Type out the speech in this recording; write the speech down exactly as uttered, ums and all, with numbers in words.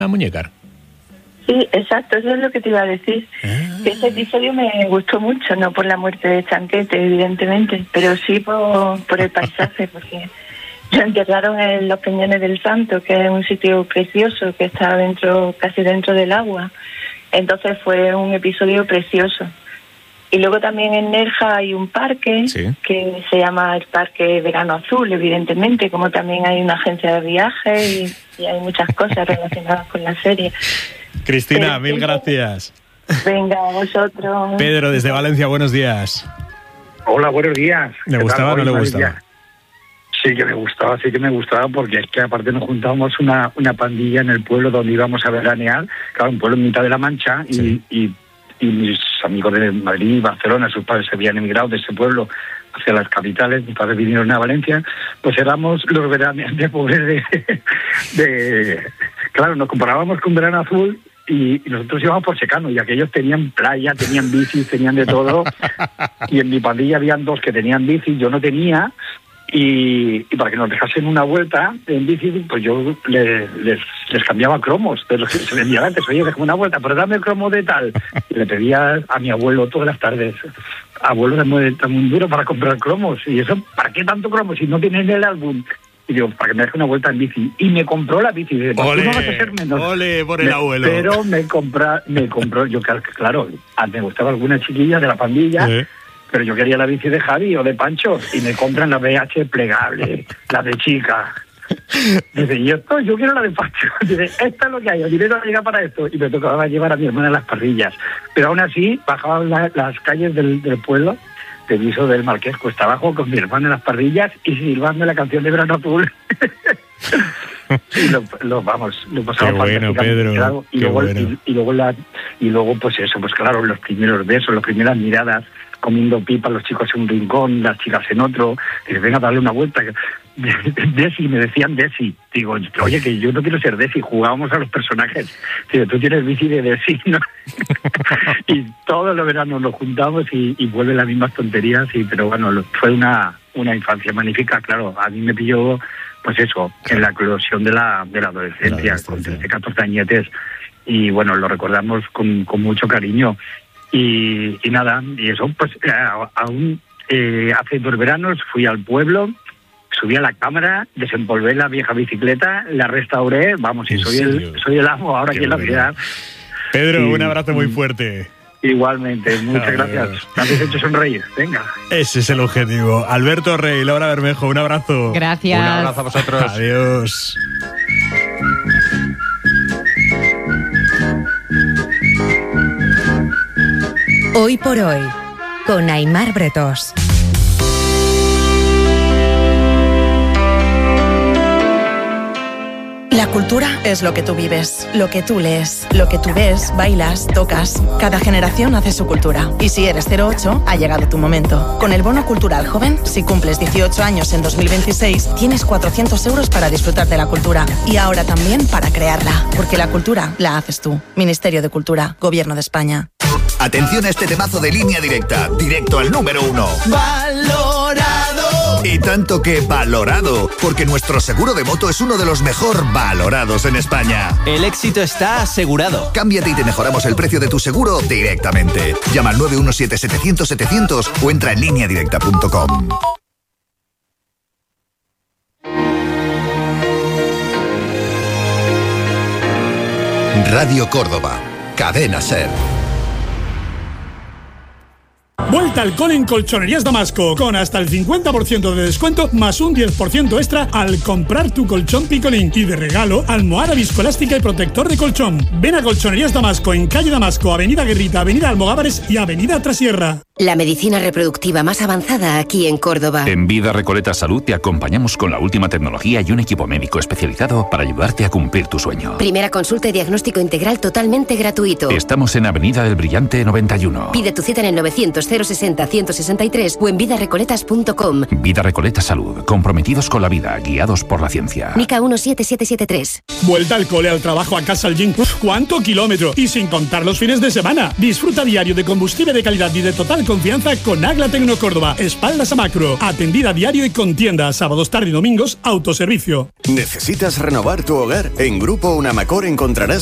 a muñecar. Sí, exacto, eso es lo que te iba a decir. Ah. Que ese episodio me gustó mucho, no por la muerte de Chanquete, evidentemente, pero sí por, por el paisaje, porque lo enterraron en los Peñones del Santo, que es un sitio precioso que está dentro, casi dentro del agua. Entonces fue un episodio precioso. Y luego también en Nerja hay un parque, ¿sí?, que se llama el Parque Verano Azul, evidentemente, como también hay una agencia de viajes y, y hay muchas cosas relacionadas con la serie. Cristina, Pero, mil gracias. Venga, a vosotros. Pedro, desde Valencia, buenos días. Hola, buenos días. ¿Le gustaba o no le gustaba? Sí que me gustaba, sí que me gustaba, porque es que aparte nos juntábamos una, una pandilla en el pueblo donde íbamos a veranear, claro, un pueblo en mitad de la Mancha, sí. y... y y mis amigos de Madrid y Barcelona, sus padres se habían emigrado de ese pueblo hacia las capitales, mis padres vinieron a Valencia, pues éramos los veraneantes pobres de, de... Claro, nos comparábamos con Verano Azul y, y nosotros íbamos por secano, y aquellos tenían playa, tenían bicis, tenían de todo, y en mi pandilla habían dos que tenían bici, yo no tenía. Y, y para que nos dejasen una vuelta en bici, pues yo le, les, les cambiaba cromos de los que se vendían antes. Oye, déjame una vuelta, pero dame el cromo de tal. Y le pedía a mi abuelo todas las tardes, abuelo, dame un duro para comprar cromos. Y eso, ¿para qué tanto cromo si no tienes el álbum? Y digo, para que me deje una vuelta en bici. Y me compró la bici. Dice, ole, tú no vas a ser menos. Ole por el me, abuelo. Pero me, compra, me compró, yo claro, me gustaba alguna chiquilla de la pandilla, ¿eh? Pero yo quería la bici de Javi o de Pancho y me compran la B H plegable, la de chica. Dice, y esto, yo quiero la de Pancho. Dice, esta es lo que hay, el dinero llega para esto. Y me tocaba llevar a mi hermana a las parrillas. Pero aún así, bajaba la, las calles del, del pueblo, de Viso del Marqués, cuesta abajo, con mi hermana en las parrillas y silbando la canción de Verano Azul. Y lo, lo vamos, lo pasaba bueno, Pedro, claro. Y luego, bueno. y, y luego la, y luego pues eso, pues claro, los primeros besos, las primeras miradas, comiendo pipa, los chicos en un rincón, las chicas en otro, y venga a darle una vuelta. Desi, me decían Desi. Digo, oye, que yo no quiero ser Desi, jugábamos a los personajes. Digo, tú tienes bici de Desi, ¿no? Y todos los veranos nos juntamos y, y vuelven las mismas tonterías, y, pero bueno, fue una, una infancia magnífica, claro. A mí me pilló, pues eso, en la eclosión de la, de la adolescencia, con trece, catorce añetes, y bueno, lo recordamos con, con mucho cariño. Y, y nada, y eso, pues aún eh, hace dos veranos fui al pueblo, subí a la cámara, desempolvé la vieja bicicleta, la restauré, vamos, y soy el, soy el amo ahora aquí en la ciudad. Pedro, y, un abrazo muy fuerte. Igualmente, muchas gracias. Me habéis hecho sonreír, venga. Ese es el objetivo. Alberto Rey, Laura Bermejo, un abrazo. Gracias. Un abrazo a vosotros. Adiós. Hoy por hoy, con Aimar Bretós. La cultura es lo que tú vives, lo que tú lees, lo que tú ves, bailas, tocas. Cada generación hace su cultura. Y si eres cero ocho, ha llegado tu momento. Con el Bono Cultural Joven, si cumples dieciocho años en dos mil veintiséis, tienes cuatrocientos euros para disfrutar de la cultura. Y ahora también para crearla. Porque la cultura la haces tú. Ministerio de Cultura, Gobierno de España. Atención a este temazo de Línea Directa, directo al número uno. ¡Valorado! Y tanto que valorado, porque nuestro seguro de moto es uno de los mejor valorados en España. El éxito está asegurado. Cámbiate y te mejoramos el precio de tu seguro directamente. Llama al nueve uno siete, setecientos, setecientos o entra en línea directa punto com. Radio Córdoba, Cadena SER. Vuelta al cole en Colchonerías Damasco, con hasta el cincuenta por ciento de descuento más un diez por ciento extra al comprar tu colchón Picolín, y de regalo almohada viscoelástica y protector de colchón. Ven a Colchonerías Damasco en calle Damasco, avenida Guerrita, avenida Almogávares y avenida Trasierra. La medicina reproductiva más avanzada aquí en Córdoba. En Vida Recoleta Salud te acompañamos con la última tecnología y un equipo médico especializado para ayudarte a cumplir tu sueño. Primera consulta y diagnóstico integral totalmente gratuito. Estamos en Avenida del Brillante noventa y uno. Pide tu cita en el novecientos, cero sesenta, ciento sesenta y tres o en vida recoletas punto com. Vida Recoleta Salud, comprometidos con la vida, guiados por la ciencia. N I C A uno siete siete siete tres. Vuelta al cole, al trabajo, a casa, al gym. Uf, ¿cuánto kilómetro? Y sin contar los fines de semana. Disfruta diario de combustible de calidad y de Total confianza con Agla Tecno Córdoba. Espaldas a macro. Atendida a diario y con tienda. Sábados, tarde y domingos, autoservicio. ¿Necesitas renovar tu hogar? En Grupo Unamacor encontrarás